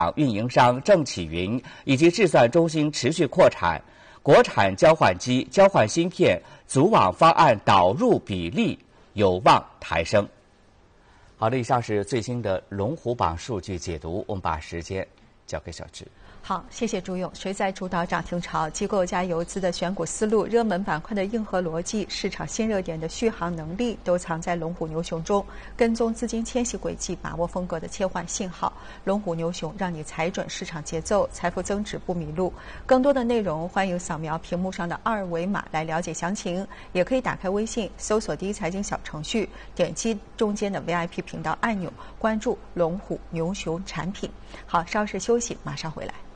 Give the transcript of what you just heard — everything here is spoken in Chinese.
运营商郑启云以及智算中心持续扩产，国产交换机交换芯片组网方案导入比例有望抬升。好的，以上是最新的龙虎榜数据解读，我们把时间交给小智。 好，谢谢朱勇。谁在主导涨停潮？机构加游资的选股思路、热门板块的硬核逻辑、市场新热点的续航能力，都藏在龙虎牛熊中。跟踪资金迁徙轨迹，把握风格的切换信号。龙虎牛熊让你踩准市场节奏，财富增值不迷路。更多的内容，欢迎扫描屏幕上的二维码来了解详情，也可以打开微信搜索第一财经小程序，点击中间的 VIP 频道按钮，关注龙虎牛熊产品。好，稍事休息，马上回来。